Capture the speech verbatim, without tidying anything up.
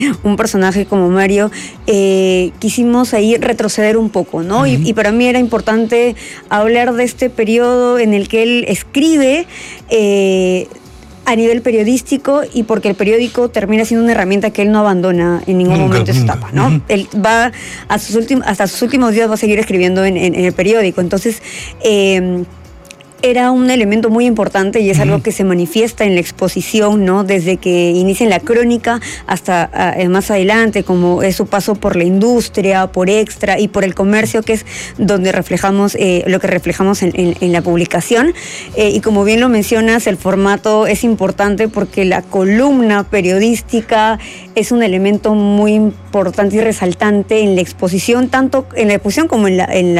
un personaje como Mario, eh, quisimos ahí retroceder un poco, ¿no? Uh-huh. y, y para mí era importante hablar de este periodo en el que él escribe eh, a nivel periodístico, y porque el periódico termina siendo una herramienta que él no abandona en ningún nunca, momento de su etapa, ¿no? Uh-huh. Él va a sus últimos, hasta sus últimos días va a seguir escribiendo en, en, en el periódico. Entonces, eh, era un elemento muy importante y es uh-huh. algo que se manifiesta en la exposición, ¿no? Desde que inicia en la crónica hasta uh, más adelante, como es su paso por la industria, por Extra y por el comercio, que es donde reflejamos eh, lo que reflejamos en, en, en la publicación. Eh, y como bien lo mencionas, el formato es importante porque la columna periodística es un elemento muy importante y resaltante en la exposición, tanto en la exposición como en la, en la